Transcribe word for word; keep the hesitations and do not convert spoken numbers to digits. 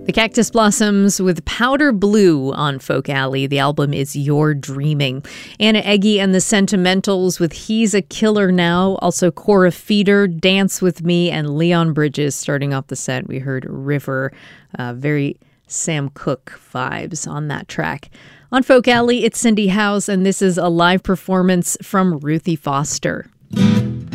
The Cactus Blossoms with Powder Blue on Folk Alley. The album is You're Dreaming. Anna Eggy and the Sentimentals with He's a Killer Now. Also Cora Feeder, Dance With Me, and Leon Bridges starting off the set. We heard River. Uh, very Sam Cooke vibes on that track. On Folk Alley, it's Cindy House, and this is a live performance from Ruthie Foster.